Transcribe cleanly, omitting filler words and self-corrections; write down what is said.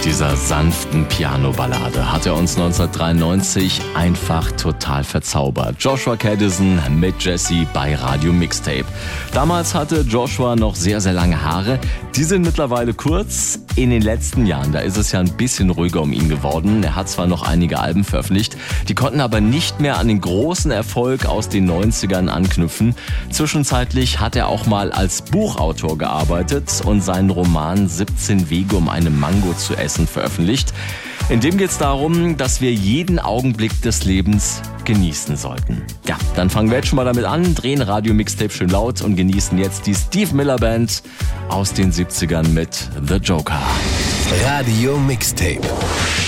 dieser sanften Piano-Ballade hat er uns 1993 einfach total verzaubert. Joshua Kadison mit Jesse bei Radio Mixtape. Damals hatte Joshua noch sehr, sehr lange Haare. Die sind mittlerweile kurz. In den letzten Jahren, da ist es ja ein bisschen ruhiger um ihn geworden. Er hat zwar noch einige Alben veröffentlicht, die konnten aber nicht mehr an den großen Erfolg aus den 90ern anknüpfen. Zwischenzeitlich hat er auch mal als Buchautor gearbeitet und seinen Roman 17 Wege, um eine Mango zu essen, veröffentlicht. In dem geht es darum, dass wir jeden Augenblick des Lebens genießen sollten. Ja, dann fangen wir jetzt schon mal damit an, drehen Radio Mixtape schön laut und genießen jetzt die Steve Miller Band aus den 70ern mit The Joker. Radio Mixtape.